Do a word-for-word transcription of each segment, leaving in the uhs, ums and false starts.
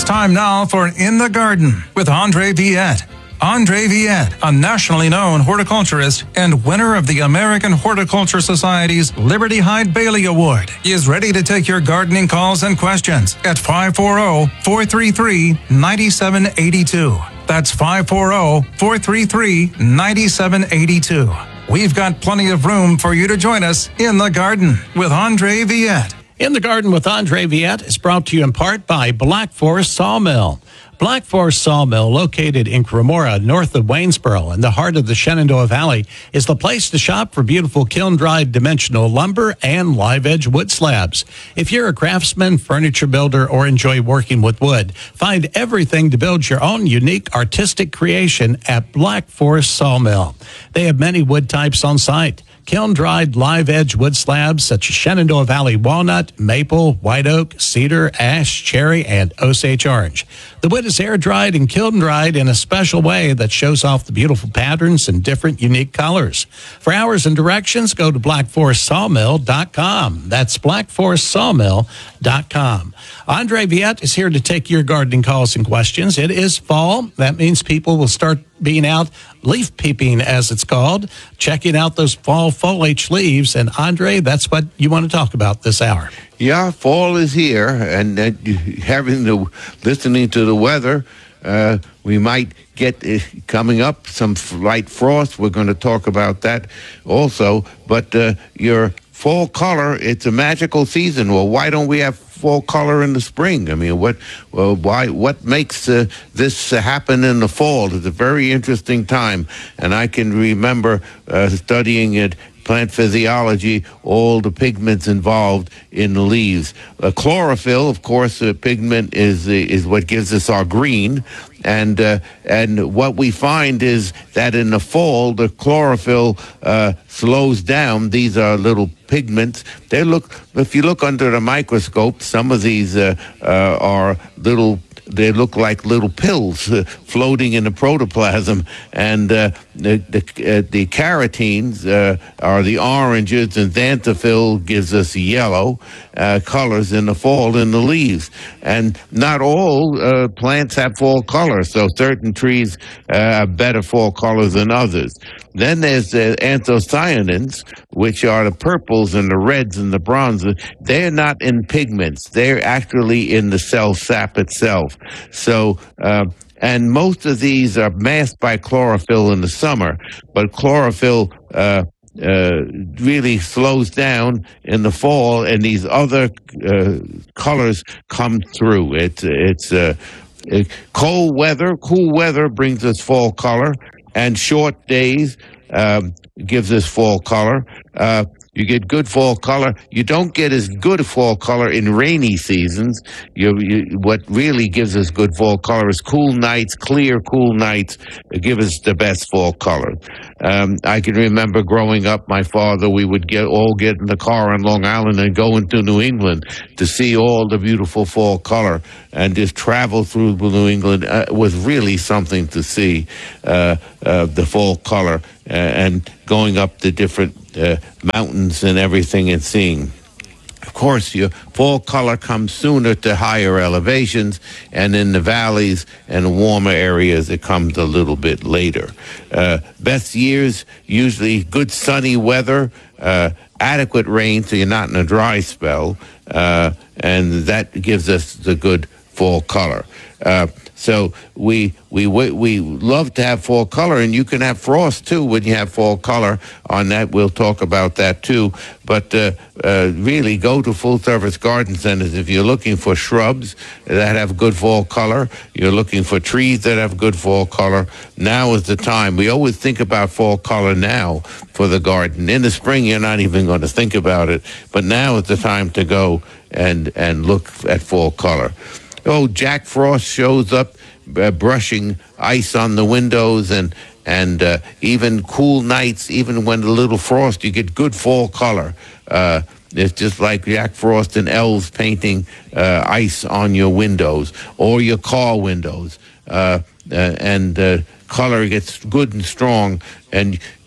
time now for In the Garden with Andre Viette. Andre Viette, a nationally known horticulturist and winner of the American Horticulture Society's Liberty Hyde Bailey Award, is ready to take your gardening calls and questions at five four zero, four three three, nine seven eight two. That's five four zero, four three three, nine seven eight two. We've got plenty of room for you to join us in the garden with Andre Viette. In the Garden with Andre Viette is brought to you in part by Black Forest Sawmill. Black Forest Sawmill, located in Cremora, north of Waynesboro, in the heart of the Shenandoah Valley, is the place to shop for beautiful kiln-dried dimensional lumber and live-edge wood slabs. If you're a craftsman, furniture builder, or enjoy working with wood, find everything to build your own unique artistic creation at Black Forest Sawmill. They have many wood types on site. Kiln-dried live-edge wood slabs such as Shenandoah Valley walnut, maple, white oak, cedar, ash, cherry, and Osage orange. The wood is air-dried and kiln-dried in a special way that shows off the beautiful patterns and different unique colors. For hours and directions, go to black forest sawmill dot com. That's black forest sawmill dot com. Andre Viette is here to take your gardening calls and questions. It is fall. That means people will start being out leaf peeping, as it's called, checking out those fall foliage leaves. And Andre, that's what you want to talk about this hour. Yeah, fall is here, and uh, having the listening to the weather, uh, we might get uh, coming up some light frost. We're going to talk about that also. But uh, your fall color, it's a magical season. Well, why don't we have fall color in the spring? I mean, what, well, why, what makes uh, this uh, happen in the fall? It's a very interesting time, and I can remember uh, studying it. Plant physiology, all the pigments involved in the leaves. Uh, chlorophyll, of course, uh, pigment is uh, is what gives us our green, and uh, and what we find is that in the fall, the chlorophyll uh, slows down. These are little pigments. They look, if you look under the microscope, some of these uh, uh, are little. They look like little pills uh, floating in the protoplasm, and uh, the the, uh, the carotenes uh, are the oranges, and xanthophyll gives us yellow uh, colors in the fall in the leaves. And not all uh, plants have fall colors, so certain trees uh, have better fall colors than others. Then there's the anthocyanins, which are the purples and the reds and the bronzes. They're not in pigments. They're actually in the cell sap itself. So, uh, and most of these are masked by chlorophyll in the summer, but chlorophyll uh, uh, really slows down in the fall, and these other uh, colors come through. It's it's uh, it, cold weather, cool weather brings us fall color, and short days um, gives us fall color. Uh, You get good fall color. You don't get as good fall color in rainy seasons. You, you, what really gives us good fall color is cool nights, clear, cool nights give us the best fall color. Um, I can remember growing up, my father, we would get all get in the car on Long Island and go into New England to see all the beautiful fall color, and just travel through New England uh, was really something to see, uh, uh, the fall color, uh, and going up the different uh, mountains and everything and seeing. Of course, your fall color comes sooner to higher elevations, and in the valleys and warmer areas, it comes a little bit later. Uh, best years, usually good sunny weather, uh, adequate rain, so you're not in a dry spell, uh, and that gives us the good fall color. Uh, so we we we love to have fall color, and you can have frost too when you have fall color. On that, we'll talk about that too. But uh, uh, really, go to full-service garden centers if you're looking for shrubs that have good fall color. You're looking for trees that have good fall color. Now is the time. We always think about fall color now for the garden. In the spring, you're not even going to think about it. But now is the time to go and and look at fall color. Oh, Jack Frost shows up uh, brushing ice on the windows, and and uh, even cool nights, even when a little frost, you get good fall color. Uh, it's just like Jack Frost and elves painting uh, ice on your windows or your car windows. Uh, uh, and uh, color gets good and strong, and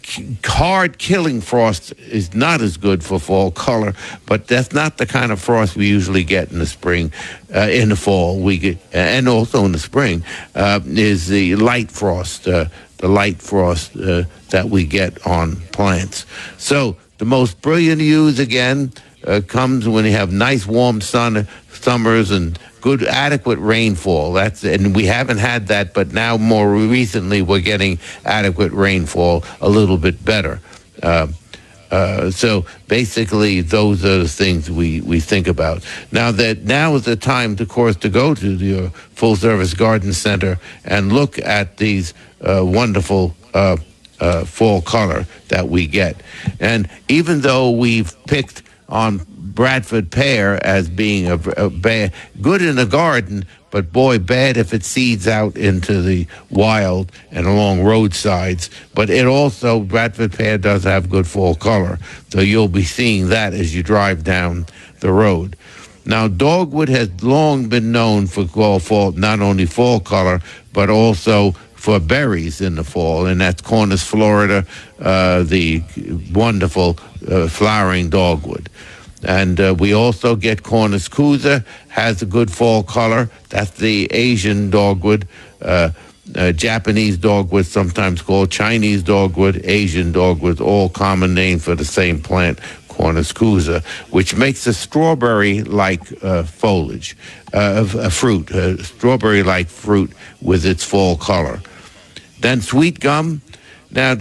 hard killing frost is not as good for fall color, but that's not the kind of frost we usually get in the spring, uh, in the fall. We get, and also in the spring, uh, is the light frost, uh, the light frost uh, that we get on plants. So the most brilliant use again uh, comes when you have nice warm sun summers and good adequate rainfall. That's and we haven't had that, but now more recently we're getting adequate rainfall a little bit better. Uh, uh, so basically, those are the things we, we think about. Now that now is the time, of course, to go to your full service garden center and look at these uh, wonderful uh, uh, fall color that we get. And even though we've picked on Bradford pear as being a, a bad, good in the garden, but boy, bad if it seeds out into the wild and along roadsides. But it also, Bradford pear does have good fall color, so you'll be seeing that as you drive down the road. Now, dogwood has long been known for fall, not only fall color, but also for berries in the fall, and that's Cornus florida, uh, the wonderful uh, flowering dogwood. And uh, we also get Cornus kousa, has a good fall color. That's the Asian dogwood, uh, uh, Japanese dogwood, sometimes called Chinese dogwood, Asian dogwood, all common names for the same plant, Cornus kousa, which makes a strawberry-like uh, foliage, uh, a fruit, a strawberry-like fruit with its fall color. Then sweet gum. Now,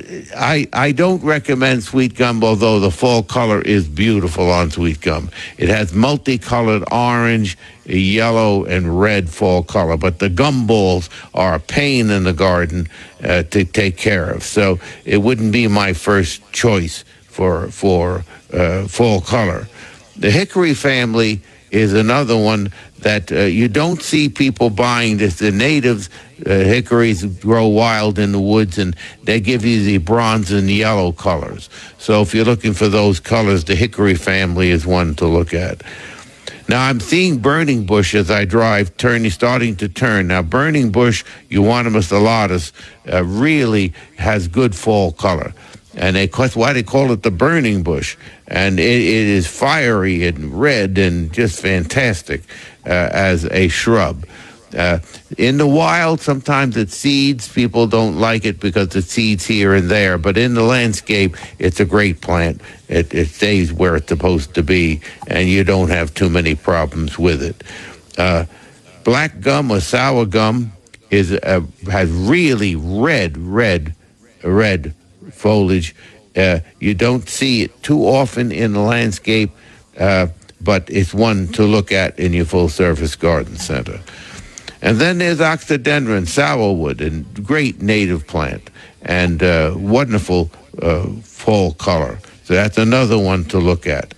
I I don't recommend sweet gum, although the fall color is beautiful on sweet gum. It has multicolored orange, yellow, and red fall color, but the gum balls are a pain in the garden uh, to take care of. So it wouldn't be my first choice for, for uh, fall color. The hickory family is another one that uh, you don't see people buying this. The natives, uh, hickories grow wild in the woods, and they give you the bronze and yellow colors. So if you're looking for those colors, the hickory family is one to look at. Now, I'm seeing burning bush as I drive, turning, starting to turn. Now, burning bush, Euonymus alatus, uh, really has good fall color. And they, that's why they call it the burning bush. And it, it is fiery and red and just fantastic uh, as a shrub. Uh, in the wild, sometimes it seeds. People don't like it because it seeds here and there. But in the landscape, it's a great plant. It, it stays where it's supposed to be, and you don't have too many problems with it. Uh, black gum or sour gum is a, has really red, red, red foliage. Uh, you don't see it too often in the landscape, uh, but it's one to look at in your full-service garden center. And then there's oxydendron, sourwood, and great native plant, and uh, wonderful uh, fall color. So that's another one to look at.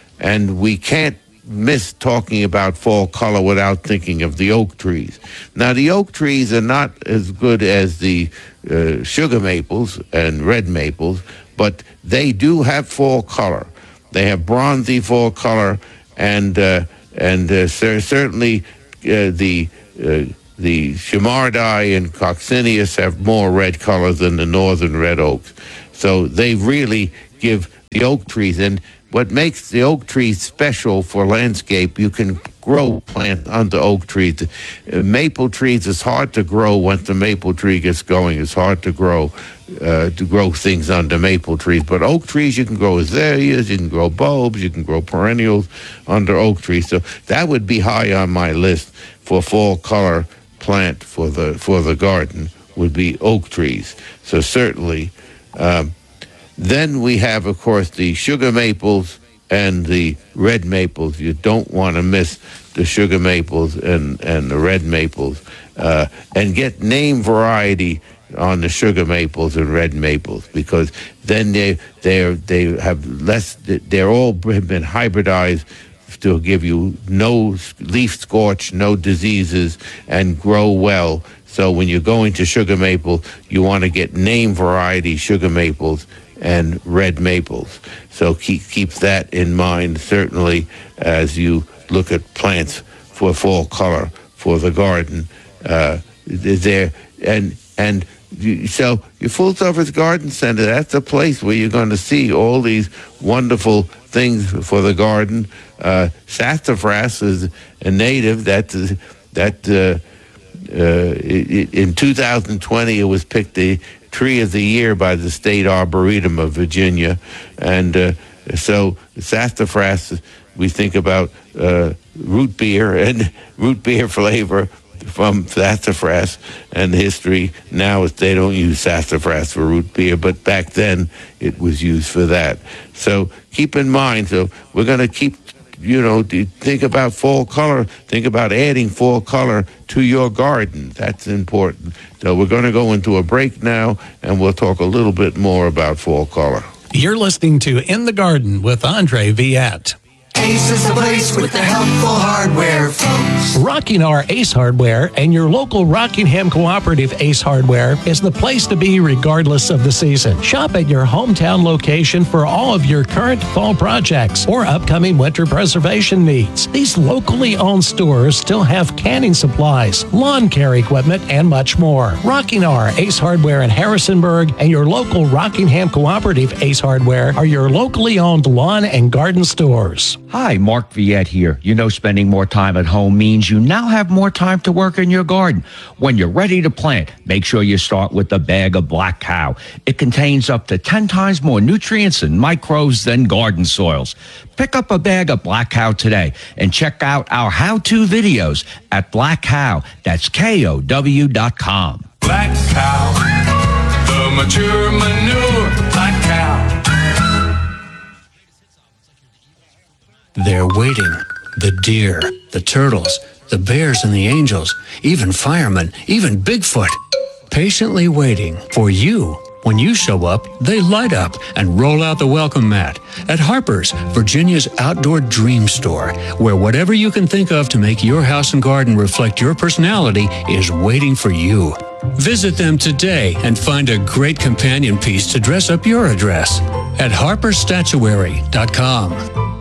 And we can't miss talking about fall color without thinking of the oak trees. Now, the oak trees are not as good as the uh, sugar maples and red maples, but they do have fall color. They have bronzy fall color, and uh, and uh, cer- certainly uh, the uh, the Chamardai and Coccineus have more red color than the northern red oaks. So they really give the oak trees. And what makes the oak trees special for landscape, you can grow plants under oak trees. Uh, maple trees is hard to grow once the maple tree gets going. It's hard to grow uh, to grow things under maple trees. But oak trees, you can grow azaleas, you can grow bulbs, you can grow perennials under oak trees. So that would be high on my list for fall color plant for the for the garden, would be oak trees. So certainly. Um, Then we have, of course, the sugar maples and the red maples. You don't want to miss the sugar maples and, and the red maples. Uh, and get name variety on the sugar maples and red maples, because then they they they have less. They're all been hybridized to give you no leaf scorch, no diseases, and grow well. So when you're going to sugar maple, you want to get name variety sugar maples and red maples. So keep keep that in mind, certainly, as you look at plants for fall color for the garden. Uh, there and and you, so your full service garden center, that's a place where you're going to see all these wonderful things for the garden. Uh, sassafras is a native that that uh, uh, it, in two thousand twenty it was picked the tree of the year by the State Arboretum of Virginia, and uh, so sassafras, we think about uh, root beer and root beer flavor from sassafras, and history now is they don't use sassafras for root beer, but back then it was used for that. So keep in mind, so we're going to keep, you know, think about fall color, think about adding fall color to your garden. That's important. So we're going to go into a break now, and we'll talk a little bit more about fall color. You're listening to In the Garden with Andre Viette. Ace is the place with the helpful hardware, folks. Rockingham Ace Hardware and your local Rockingham Cooperative Ace Hardware is the place to be regardless of the season. Shop at your hometown location for all of your current fall projects or upcoming winter preservation needs. These locally owned stores still have canning supplies, lawn care equipment, and much more. Rockingham Ace Hardware in Harrisonburg and your local Rockingham Cooperative Ace Hardware are your locally owned lawn and garden stores. Hi, Mark Viette here. You know, spending more time at home means you now have more time to work in your garden. When you're ready to plant, make sure you start with a bag of Black Cow. It contains up to ten times more nutrients and microbes than garden soils. Pick up a bag of Black Cow today and check out our how-to videos at Black Cow. That's K O W dot com. Black Cow, the mature manure, Black Cow. They're waiting. The deer, the turtles, the bears and the angels, even firemen, even Bigfoot. Patiently waiting for you. When you show up, they light up and roll out the welcome mat at Harper's, Virginia's outdoor dream store, where whatever you can think of to make your house and garden reflect your personality is waiting for you. Visit them today and find a great companion piece to dress up your address at harpers statuary dot com.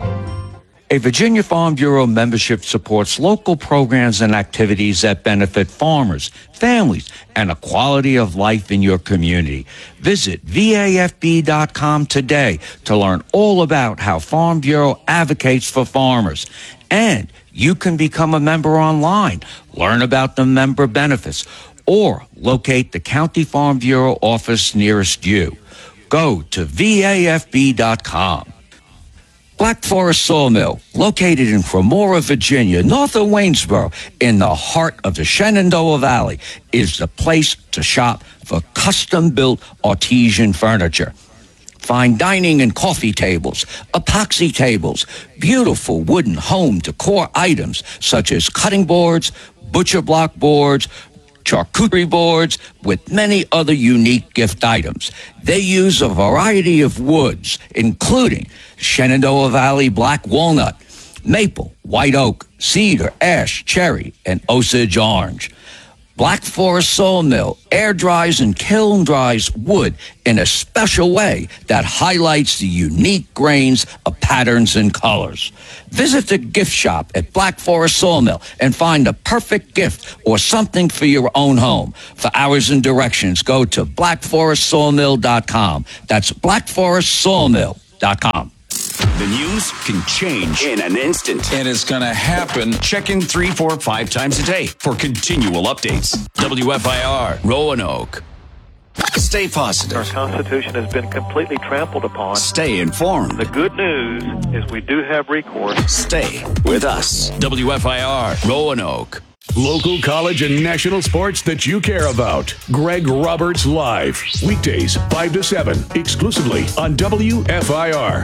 A Virginia Farm Bureau membership supports local programs and activities that benefit farmers, families, and a quality of life in your community. Visit V A F B dot com today to learn all about how Farm Bureau advocates for farmers. And you can become a member online, learn about the member benefits, or locate the County Farm Bureau office nearest you. Go to V A F B dot com. Black Forest Sawmill, located in Cremora, Virginia, north of Waynesboro, in the heart of the Shenandoah Valley, is the place to shop for custom-built artesian furniture. Fine dining and coffee tables, epoxy tables, beautiful wooden home decor items such as cutting boards, butcher block boards, charcuterie boards, with many other unique gift items. They use a variety of woods, including Shenandoah Valley black walnut, maple, white oak, cedar, ash, cherry, and Osage orange. Black Forest Sawmill air dries and kiln dries wood in a special way that highlights the unique grains of patterns and colors. Visit the gift shop at Black Forest Sawmill and find the perfect gift or something for your own home. For hours and directions, go to black forest sawmill dot com. That's black forest sawmill dot com. The news can change in an instant. And it's going to happen. Check in three, four, five times a day for continual updates. W F I R, Roanoke. Stay positive. Our Constitution has been completely trampled upon. Stay informed. The good news is we do have recourse. Stay with us. W F I R, Roanoke. Local college and national sports that you care about. Greg Roberts Live. Weekdays, five to seven, exclusively on W F I R.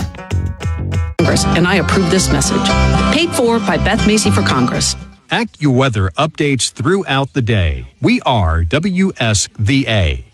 And I approve this message. Paid for by Beth Macy for Congress. AccuWeather updates throughout the day. We are W S V A.